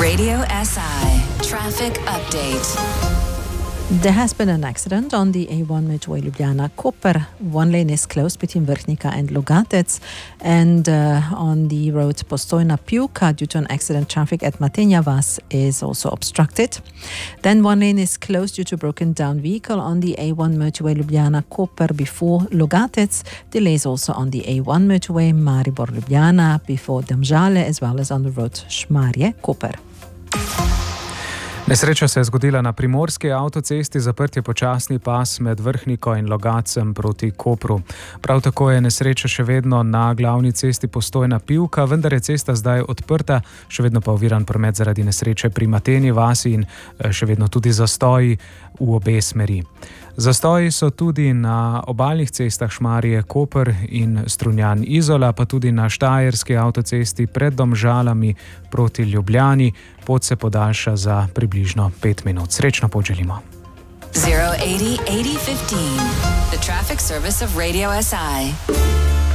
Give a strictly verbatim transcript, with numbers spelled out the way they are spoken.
Radio S I traffic update. There has been an accident on the A one motorway Ljubljana-Koper. One lane is closed between Vrhnika and Logatec, and uh, on the road Postojna-Pivka, due to an accident, traffic at Matejna Vas is also obstructed. Then one lane is closed due to a broken down vehicle on the A one motorway Ljubljana-Koper before Logatec. Delays also on the A one motorway Maribor-Ljubljana before Domžale, as well as on the road Šmarje-Koper. Nesreča se je zgodila na primorski avtocesti, zaprt je počasni pas med Vrhniko in Logacem proti Kopru. Prav tako je nesreča še vedno na glavni cesti Postojna-Pivka, vendar je cesta zdaj odprta, še vedno pa oviran promet zaradi nesreče pri Matejni vasi in še vedno tudi zastoji v obe smeri. Zastoji so tudi na obalnih cestah Šmarje-Koper in Strunjan-Izola, pa tudi na štajerski avtocesti pred Domžalami proti Ljubljani. Pot se podaljša za približno pet minut. Srečno pot želimo. zero eighty eighty fifteen, the traffic service of Radio S I.